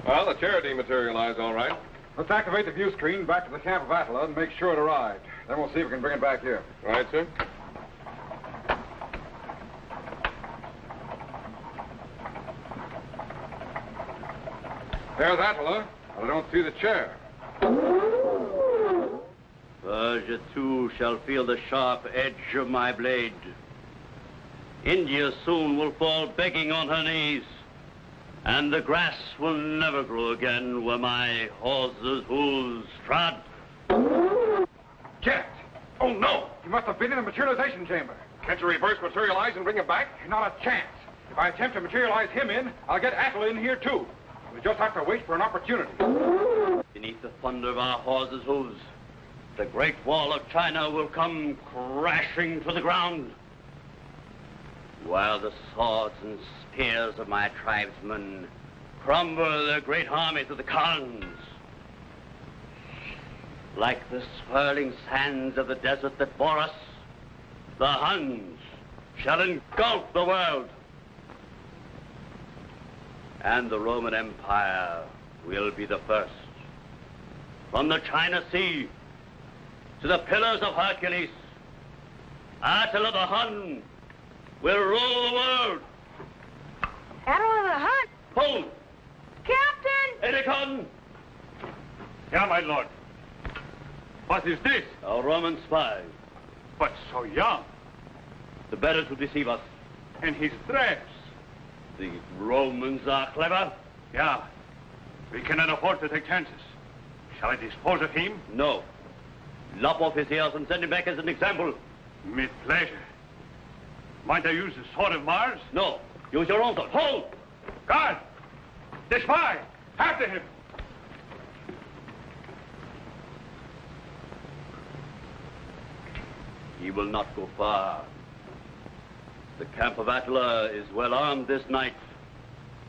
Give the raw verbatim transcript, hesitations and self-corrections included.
Well, the charity materialized all right. Let's activate the view screen back to the camp of Attila and make sure it arrived. Then we'll see if we can bring it back here. Right, sir. There's Attila, but I don't see the chair. Persia too shall feel the sharp edge of my blade. India soon will fall begging on her knees, and the grass will never grow again where my horse's hooves trod. Jet! Oh, no! You must have been in the materialization chamber. Can't you reverse materialize and bring him back? Not a chance. If I attempt to materialize him in, I'll get Attila in here, too. We just have to wait for an opportunity. Beneath the thunder of our horses' hooves, the Great Wall of China will come crashing to the ground, while the swords and spears of my tribesmen crumble their great army to the Khans. Like the swirling sands of the desert that bore us, the Huns shall engulf the world. And the Roman Empire will be the first. From the China Sea to the Pillars of Hercules, Attila the Hun will rule the world. Attila the Hun? Hold! Captain! Edicon! Yeah, my lord. What is this? A Roman spy. But so young. The better to deceive us. And his dress. The Romans are clever. Yeah. We cannot afford to take chances. Shall I dispose of him? No. Lop off his ears and send him back as an example. With pleasure. Might I use the sword of Mars? No. Use your own sword. Hold! Guard! The spy! After him! He will not go far. The camp of Attila is well armed this night.